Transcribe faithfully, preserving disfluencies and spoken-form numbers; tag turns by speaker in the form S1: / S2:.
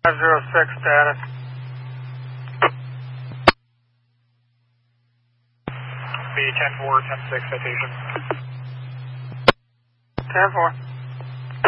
S1: five zero six status.
S2: B ten four, ten six citation.
S1: ten four.